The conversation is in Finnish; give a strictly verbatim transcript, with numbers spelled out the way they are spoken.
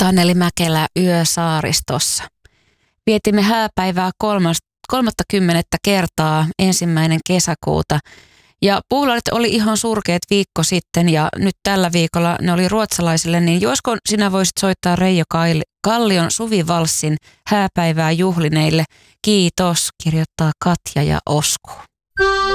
Anneli Mäkelä Yösaaristossa. Vietimme hääpäivää kolmattakymmenettä kertaa ensimmäinen kesäkuuta. Ja puulaarit oli ihan surkeat viikko sitten ja nyt tällä viikolla ne oli ruotsalaisille, niin josko sinä voisit soittaa Reijo Kallion Suvivalssin hääpäivää juhlineille. Kiitos, kirjoittaa Katja ja Osku.